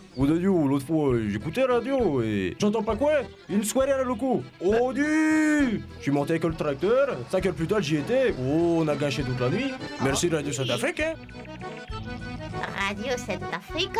Oh Dadio, l'autre fois, j'écoutais la radio et j'entends pas quoi. Une soirée à la loco. Oh Dieu. Je suis monté avec le tracteur, 5 heures plus tard j'y étais. Oh, on a gâché toute la nuit. Merci Radio Sud-Afrique, hein. Radio Sud-Afrique.